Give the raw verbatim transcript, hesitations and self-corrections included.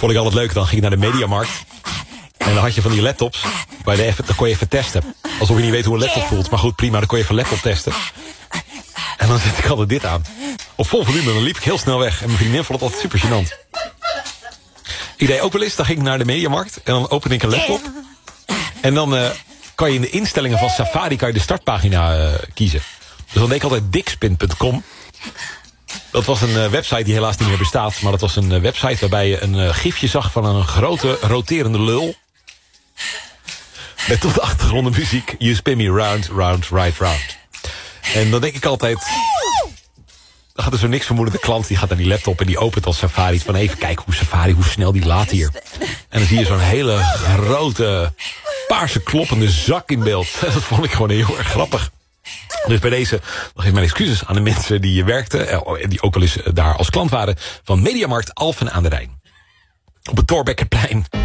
vond ik altijd leuk. Dan ging ik naar de Mediamarkt. En dan had je van die laptops. Waar je even, dan kon je even testen. Alsof je niet weet hoe een laptop voelt. Maar goed, prima, dan kon je even een laptop testen. En dan zet ik altijd dit aan. Op vol volume, dan liep ik heel snel weg. En mijn vriendin vond het altijd super gênant. Ik deed ook wel eens, dan ging ik naar de Mediamarkt. En dan opende ik een laptop. En dan uh, kan je in de instellingen van Safari kan je de startpagina uh, kiezen. Dus dan deed ik altijd dikspin punt com. Dat was een uh, website die helaas niet meer bestaat. Maar dat was een uh, website waarbij je een uh, gifje zag van een grote roterende lul. Met op de achtergrond de muziek. You spin me round, round, right, round. En dan denk ik altijd... Dan gaat er zo niks vermoedende klant, die gaat naar die laptop en die opent als Safari. Van even kijken hoe Safari, hoe snel die laat hier. En dan zie je zo'n hele grote, paarse kloppende zak in beeld. Dat vond ik gewoon heel erg grappig. Dus bij deze nog even mijn excuses aan de mensen die werkten... en die ook wel eens daar als klant waren... van Mediamarkt Alphen aan de Rijn. Op het Thorbeckerplein.